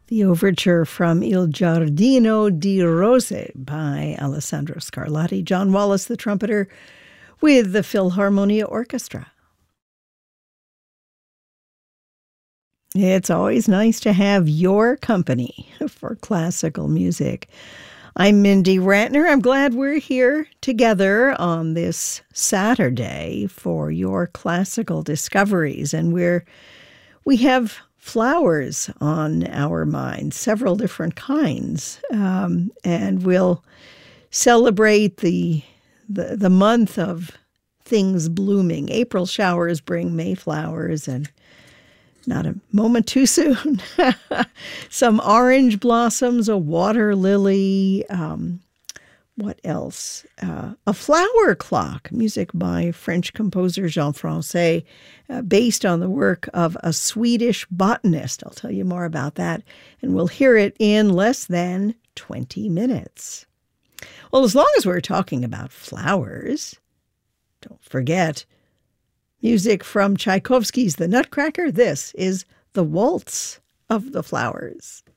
The overture from Il Giardino di Rose by Alessandro Scarlatti, John Wallace, the trumpeter, with the Philharmonia Orchestra. It's always nice to have your company for classical music. I'm Mindy Ratner. I'm glad we're here together on this Saturday for your classical discoveries. And we have flowers on our minds, several different kinds. And we'll celebrate the month of things blooming. April showers bring May flowers, and not a moment too soon. Some orange blossoms, a water lily. What else? A flower clock, music by French composer Jean Francais, based on the work of a Swedish botanist. I'll tell you more about that, and we'll hear it in less than 20 minutes. Well, as long as we're talking about flowers, don't forget music from Tchaikovsky's The Nutcracker. This is the Waltz of the Flowers.